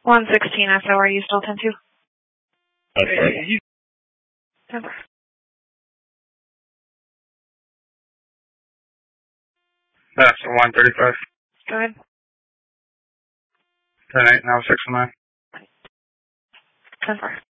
116 SO, are you still 10-2? That's right. 10-4. That's 135. Go ahead. 10-8, now 6-9. 10-4.